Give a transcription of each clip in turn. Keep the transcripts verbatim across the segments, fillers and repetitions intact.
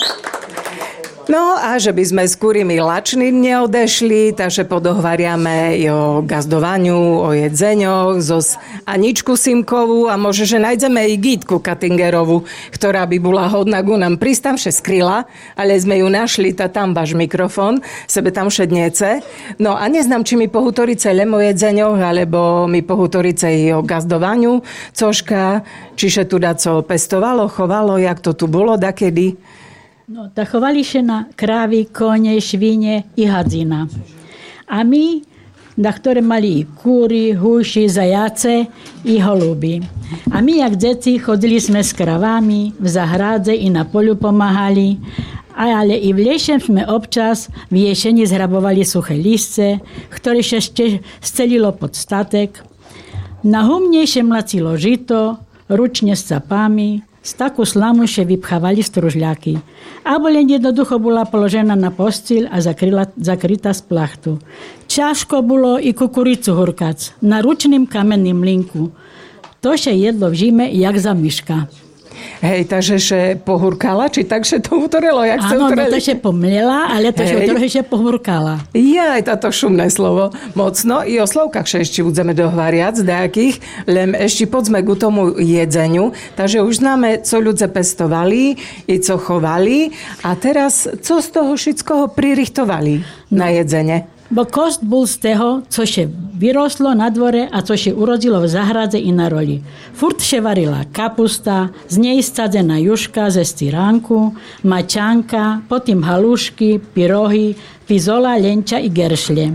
No a že by sme s kurými lační neodešli, takže podohvariame i o gazdovaniu, o jedzeňoch, zo Aničku Simkovú a môže, že nájdeme i Gitku Katingerovú, ktorá by bola hodná ku nám pristamše skryla, ale sme ju našli, tá tam váš mikrofon, sebe tam šedniece. No a neznám, či mi pohutorice len o jedzeňoch, alebo mi pohutorice i o gazdovaniu, cožka, čiže tu da co pestovalo, chovalo, jak to tu bolo dakedy. No, tak chovali še na krávy, kone, švine i hadzina. A my, na ktoré mali kúry, húši, zajace i holuby. A my, jak deti, chodili sme s kravami, v zahrádze i na polu pomáhali, ale i v lese sme občas v jeseni zhrabovali suché lisce, ktoré še ešte scelilo pod statek. Na humne še mlacilo žito, ručne s capami, z takú slamu še vypchávali stružľaky. Abo len jednoducho bola položená na postiel a zakryla, zakrytá z plachtu. Ťažko bolo i kukuricu hurkac na ručným kamenným mlynku. To še jedlo v žime jak za myška. Hej, takže še pohurkala, či tak še to utorilo, jak sa utorili? Áno, no to še pomlela, ale to še trochu še pohurkala. Jaj, táto šumné slovo. Mocno. I o slovkách še ešte budeme dohváriať z nejakých, len ešte poďme k tomu jedzeniu. Takže už známe, co ľudia pestovali i co chovali. A teraz, co z toho všetkoho pririchtovali no. na jedzenie? Bo kost bol z toho, co še vyroslo na dvore a co še urodilo v zahradze i na roli. Furt še varila kapusta, z nej scadzená juška ze styránku, mačanka, potom halušky, pyrohy, fizola, lenča i geršle.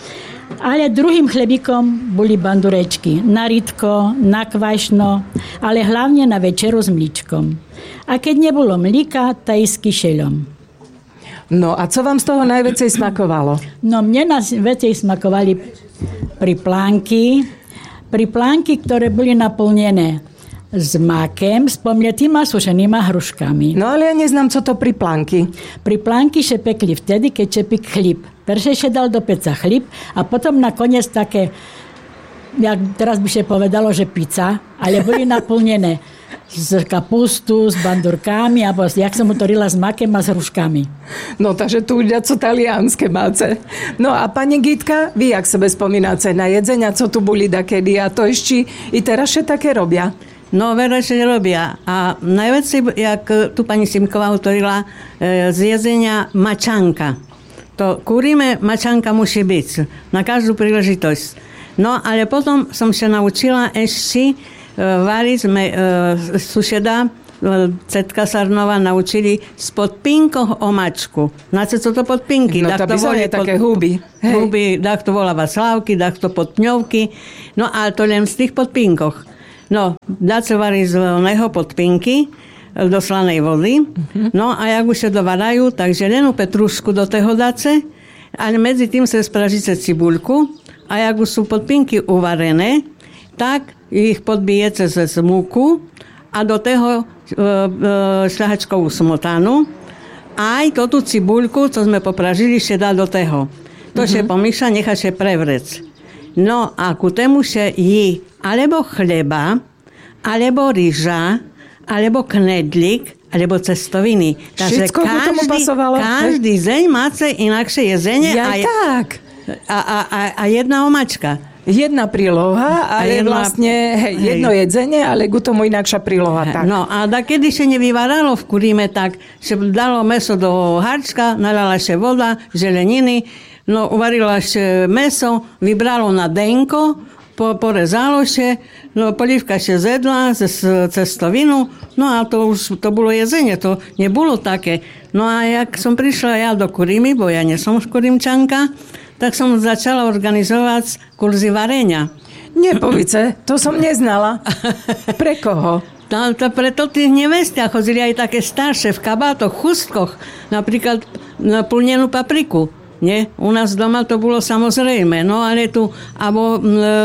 Ale druhým chlebíkom boli bandurečky na rytko, na kvašno, ale hlavne na večeru s mličkom. A keď nebolo mlíka, taj s kyšelom. No a co vám z toho najväcej smakovalo? No mne najväcej smakovali priplánky, priplánky, ktoré boli naplnené s makem, s pomletýma sušenýma hruškami. No ale ja neznám, co to priplánky. Priplánky še pekli vtedy, keď čepik chlíb. Perše še dal do peca chlíb a potom nakoniec také, jak teraz by še povedalo, že pizza, ale boli naplnené z kapustu, s bandurkami, alebo jak som utorila s makem a s hruškami. No, takže tu ide co talianské máce. No a pani Gitka, vy jak sebe spomínáte na jedzenia, co tu boli dakedy a to ešte i teraz še také robia? No, verejšie robia. A najviac, jak tu pani Simková utorila, e, z jedzenia mačanka. To kuríme, mačanka musí byť na každú príležitosť. No, ale potom som sa naučila ešte variť sme e, suseda, e, Cetka Sarnova naučili z podpínkoch omačku. Znáte, co to podpínky? No to by som je také huby. Huby, tak to voláva slávky, tak to podpňovky. No ale to len z tých podpínkoch. No, dá sa variť z oného podpínky do slanej vody. Uh-huh. No a jak už sa dovarajú, takže len petrušku do toho dáce, ale medzi tým sa spražíte cibuľku a jak už sú podpínky uvarené, tak ich podbijete cez múku a do toho e, e, šľahačkovú smotanu. Aj tú cibuľku, co sme popražili, še dá do toho. To še mm-hmm. pomýša, nechá še prevrec. No a ku tému še jí alebo chleba, alebo ryža, alebo knedlik, alebo cestoviny. Takže každý, každý deň máte inakšie jedzenie ja, a, tak. A, a, a, a jedna omačka. Jedna príloha, ale jedna, vlastne hej, jedno jedzenie, ale k tomu inakšia príloha. Tak. No a da kedy sa nevyvaralo v kuríme, tak sa dalo meso do harčka, nalala sa voda, zeleniny, no uvarila sa meso, vybralo na denko, po, porezalo sa, no polívka sa zjedla cez cestovinu, no a to už to bolo jedzenie, to nebolo také. No a jak som prišla ja do kurimy, bo ja nie som kurimčanka, tak som začala organizovať kurzy varenia. Nepovice, to som neznala. Pre koho? No, to preto tých nevestia chodili aj také staršie v kabátoch, chustkoch, napríklad na plnenú papriku. Nie? U nás doma to bolo samozrejme, no ale tu, alebo e,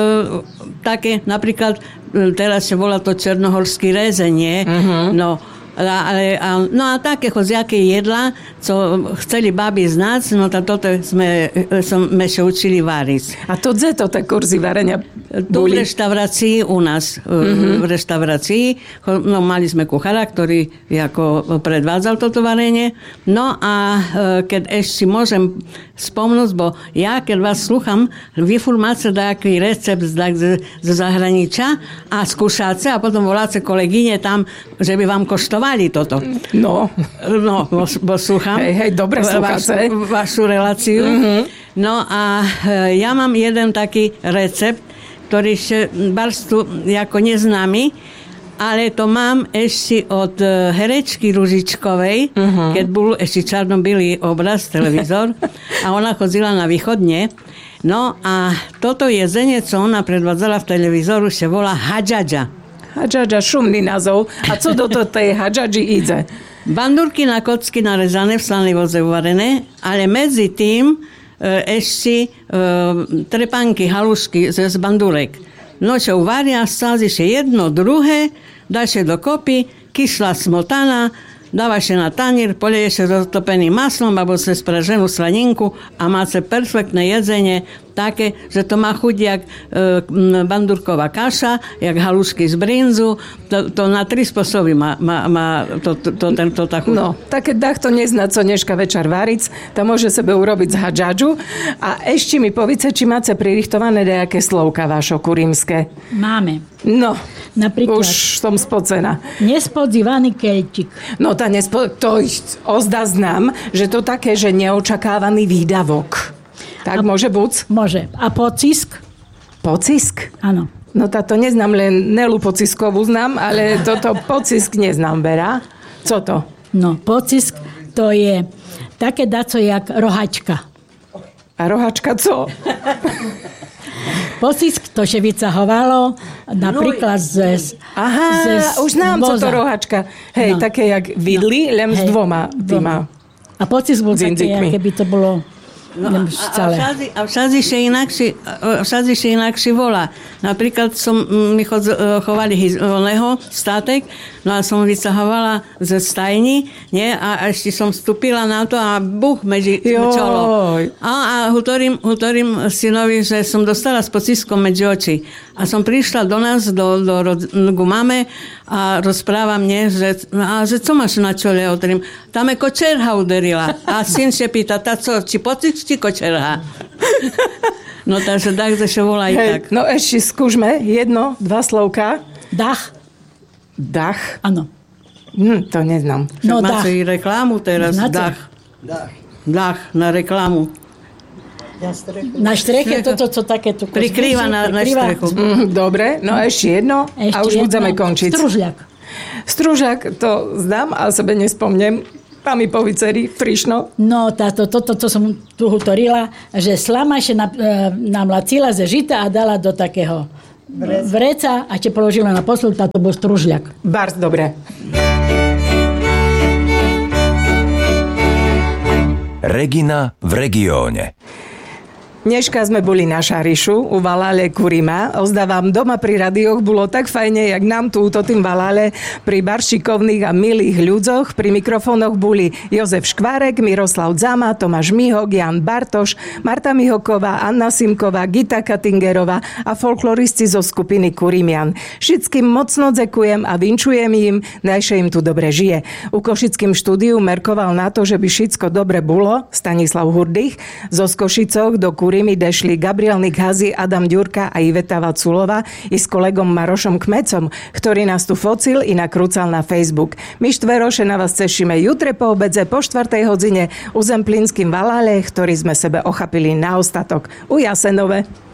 také, napríklad, teraz sa volá to černohorský rezenie, uh-huh. no, Ale, a, no a také chodziaké jedla, co chceli babi znať, no to toto sme, sme sa učili variť. A to dze to tak kurzy varenia Tu v reštaurácii u nás, mm-hmm. v reštaurácii, no mali sme kuchára, ktorý ako predvádzal toto varenie. No a keď ešte môžem spomnúť, bo ja, keď vás slúcham, vy furt máte taký recept z, z zahraničia a skúšate a potom voláte kolegyne tam, že by vám koštovali toto. No. No, bo, bo slúcham. Hej, hej, dobre slúchate. Vašu, vašu reláciu. Mm-hmm. No a ja mám jeden taký recept, ktorý še barstu ako neznámy, ale to mám ešte od herečky Ružičkovej, uh-huh. keď bol ešte čarno-bilý obraz, televízor, a ona chodila na východne. No a toto jedzenie, co ona predvádzala v televízoru, sa volá hadžadža. Hadžadža, šumný názov. A co do tej hadžadži ide? Bandurky na kocky narezané, v slanej voze uvarené, ale medzi tým ešte e, trepanky, halušky z bandurek. No čo uvaria, sáziše jedno, druhé, dáše dokopy, kyslá smotana, dávaše na tanier, polieše roztopeným maslom alebo cez praženú slaninku a máte perfektné jedzenie, také, že to má chuť jak e, bandurková kaša, jak halušky z brinzu. To, to na tri spôsoby má, má, má to, to, to, to, tá chuť. No, tak keď dachto nezná, co dneška večer variť, to môže sebe urobiť z hadžadžu. A ešte mi povice, či máte pririchtované nejaké slovka vašo kurímske. Máme. No, napríklad, už som spocená. Nespodzývaný kelčík. No, tá nespo... to ozda znam, že to také, že neočakávaný výdavok. Tak a môže buď? Môže. A pocisk? Pocisk? Áno. No táto neznám, len Nelu Pociskovú znám, ale toto pocisk neznám, Vera. Co to? No, pocisk to je také daco jak rohačka. A rohačka co? Pocisk to še vycahovalo napríklad z Aha, z, už znám, co to rohačka. Hej, no. také jak vidli, len s dvoma týma. A pocisk bol také, keby to bolo no, a, a všade še inakší, všade še inakší volá. Napríklad som, my chod, chovali oného státek, no a som vycahovala ze stajni, nie? A ešte som vstúpila na to a buch medzi čolo. A, a hutorím, hutorím synovi, že som dostala s pociskom medzi oči. A som prišla do nás, do, do, do mame a rozpráva mne, že, a, že co máš na čole? Hovorím, tam je kočerha uderila. A syn sa pýta, tá co, či pocisk, či kočerha? No takže tak, že sa volá i tak. No ešte skúšme jedno, dva slovka. Dach. Dach? Áno. Hm, to neznám. No, máte i reklamu teraz. Znáte? Dach. Dach. Dach na reklamu. Na štreche toto, co také tu prikrýva na, na štrechu. Mm, dobre, no ešte jedno ešte a už jedno. Budeme končiť. Stružľak. Stružľak, to zdám, ale sebe nespomnem. Tam mi poviceri, frišno. No, táto, toto, to som tu hovorila, že slamaše na, e, namlacila ze žita a dala do takého Vrec. vreca a če položila na postel, táto bol stružľak. Bars, dobre. Regina v regióne. Dneška sme boli na Šarišu u Valále Kurima. Ozdávam, doma pri radioch bolo tak fajne, jak nám tu to tým Valále pri baršikovných a milých ľuďoch. Pri mikrofónoch boli Jozef Škvárek, Miroslav Zama, Tomáš Mihok, Jan Bartoš, Marta Mihoková, Anna Simková, Gita Katingerová a folkloristi zo skupiny Kurimian. Všetkým mocno ďakujem a vinčujem im, najšie im tu dobre žije. U Košickým štúdiu merkoval na to, že by všetko dobre bolo Stanislav Hurdych, zo Skošicoch do Kurima mi dešli Gabriel Nikhazi, Adam Ďurka a Iveta Vaculova i s kolegom Marošom Kmecom, ktorý nás tu focil i nakrúcal na Facebook. My štveroše na vás tešíme jutre po obedze po štvrtej hodine u Zemplínskym Valále, ktorý sme sebe ochapili na ostatok u Jasenove.